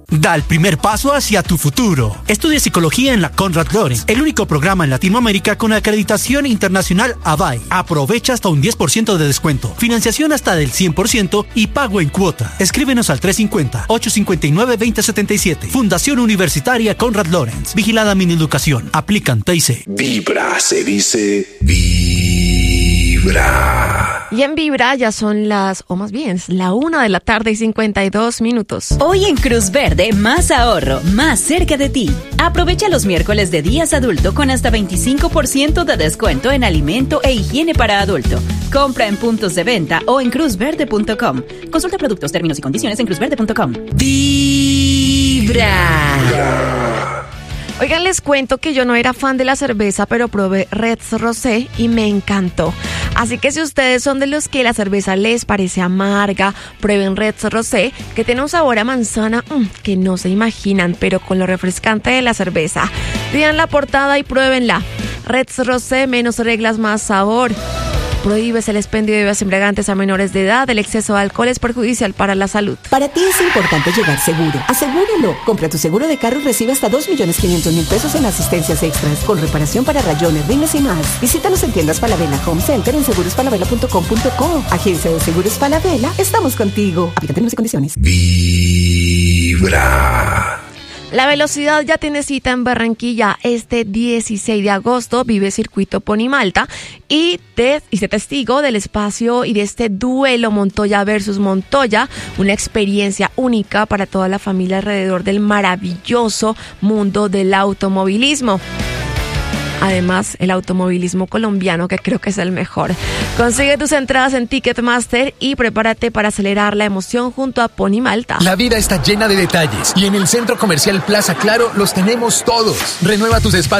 Da el primer paso hacia tu futuro. Estudia psicología en la Konrad Lorenz, el único programa en Latinoamérica con acreditación internacional ABAE. Aprovecha hasta un 10% de descuento, financiación hasta del 100% y pago en cuota. Escríbenos al 350-859-2077. Fundación Universitaria Konrad Lorenz. Vigilada Mineducación. Aplican TIC. Vibra, se dice Vibra. Y en Vibra ya son la 1:52 p.m. Hoy en Cruz Verde, más ahorro, más cerca de ti. Aprovecha los miércoles de días adulto con hasta 25% de descuento en alimento e higiene para adulto. Compra en puntos de venta o en cruzverde.com. Consulta productos, términos y condiciones en cruzverde.com. Vibra. Oigan, les cuento que yo no era fan de la cerveza, pero probé Reds Rosé y me encantó. Así que si ustedes son de los que la cerveza les parece amarga, prueben Reds Rosé, que tiene un sabor a manzana que no se imaginan, pero con lo refrescante de la cerveza. Vean la portada y pruébenla. Reds Rosé, menos reglas, más sabor. Prohíbes el expendio de bebidas embriagantes a menores de edad. El exceso de alcohol es perjudicial para la salud. Para ti es importante llegar seguro. Asegúralo. Compra tu seguro de carro y recibe hasta 2.500.000 pesos en asistencias extras, con reparación para rayones, rines y más. Visítanos en tiendas Falabella Home Center en segurosfalabella.com.co. Agencia de Seguros Falabella. Estamos contigo. Aplica términos y condiciones. Vibra. La velocidad ya tiene cita en Barranquilla este 16 de agosto. Vive Circuito Ponimalta y sé testigo del espacio y de este duelo Montoya versus Montoya, una experiencia única para toda la familia alrededor del maravilloso mundo del automovilismo. Además, el automovilismo colombiano, que creo que es el mejor. Consigue tus entradas en Ticketmaster y prepárate para acelerar la emoción junto a Ponimalta. La vida está llena de detalles y en el Centro Comercial Plaza Claro los tenemos todos. Renueva tus espacios